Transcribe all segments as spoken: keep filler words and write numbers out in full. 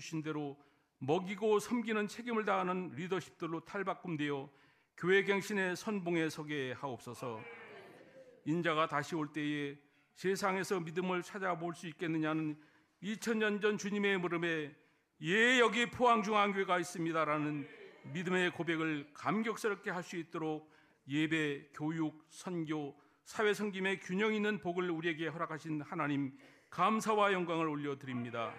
주신 대로 먹이고 섬기는 책임을 다하는 리더십들로 탈바꿈되어 교회 갱신의 선봉에 서게 하옵소서. 인자가 다시 올 때에 세상에서 믿음을 찾아볼 수 있겠느냐는 이천 년 전 주님의 물음에 예, 여기 포항중앙교회가 있습니다라는 믿음의 고백을 감격스럽게 할 수 있도록 예배, 교육, 선교, 사회 섬김의 균형 있는 복을 우리에게 허락하신 하나님 감사와 영광을 올려드립니다.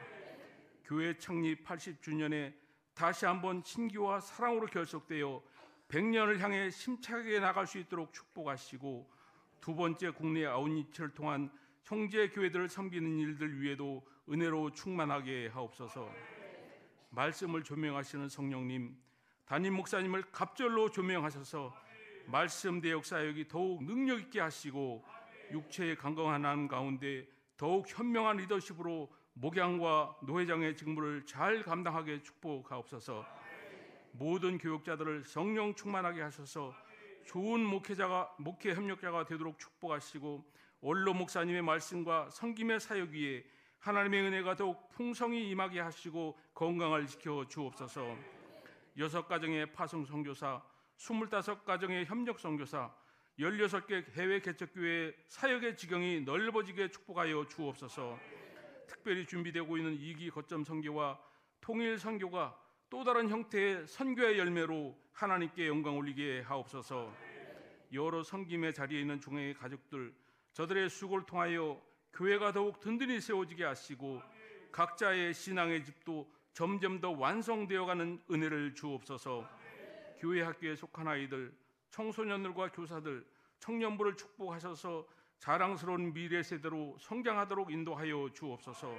교회 창립 팔십 주년에 다시 한번 친교와 사랑으로 결속되어 백 년을 향해 심차게 나갈 수 있도록 축복하시고, 두 번째 국내 아웃리치를 통한 형제 교회들을 섬기는 일들 위에도 은혜로 충만하게 하옵소서. 말씀을 조명하시는 성령님, 담임 목사님을 갑절로 조명하셔서 말씀 대역 사역이 더욱 능력 있게 하시고, 육체의 강건한 한 가운데 더욱 현명한 리더십으로 목양과 노회장의 직무를 잘 감당하게 축복하옵소서. 모든 교육자들을 성령 충만하게 하셔서 좋은 목회자가 목회 협력자가 되도록 축복하시고, 원로 목사님의 말씀과 섬김의 사역 위에 하나님의 은혜가 더욱 풍성히 임하게 하시고 건강을 지켜 주옵소서. 여섯 가정의 파송 선교사, 스물다섯 가정의 협력 선교사, 열여섯 개 해외 개척교회 사역의 지경이 넓어지게 축복하여 주옵소서. 특별히 준비되고 있는 이 기 거점 선교와 통일 선교가 또 다른 형태의 선교의 열매로 하나님께 영광 올리게 하옵소서. 여러 섬김의 자리에 있는 중앙의 가족들, 저들의 수고를 통하여 교회가 더욱 든든히 세워지게 하시고, 각자의 신앙의 집도 점점 더 완성되어가는 은혜를 주옵소서. 교회 학교에 속한 아이들, 청소년들과 교사들, 청년부를 축복하셔서 자랑스러운 미래 세대로 성장하도록 인도하여 주옵소서.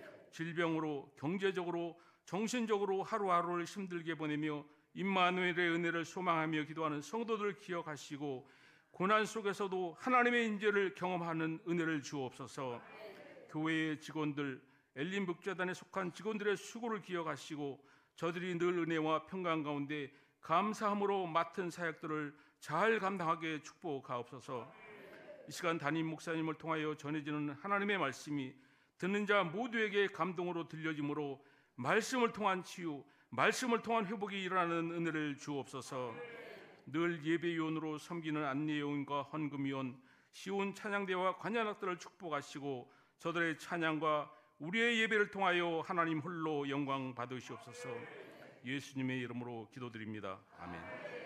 질병으로, 경제적으로, 정신적으로 하루하루를 힘들게 보내며 임마누엘의 은혜를 소망하며 기도하는 성도들을 기억하시고, 고난 속에서도 하나님의 인재를 경험하는 은혜를 주옵소서. 교회의 직원들, 엘린북재단에 속한 직원들의 수고를 기억하시고, 저들이 늘 은혜와 평강 가운데 감사함으로 맡은 사역들을 잘 감당하게 축복하옵소서. 이 시간 담임 목사님을 통하여 전해지는 하나님의 말씀이 듣는 자 모두에게 감동으로 들려지므로 말씀을 통한 치유, 말씀을 통한 회복이 일어나는 은혜를 주옵소서. 늘 예배위원으로 섬기는 안내위원과 헌금위원, 시온 찬양대와 관현악들을 축복하시고, 저들의 찬양과 우리의 예배를 통하여 하나님 홀로 영광 받으시옵소서. 예수님의 이름으로 기도드립니다. 아멘.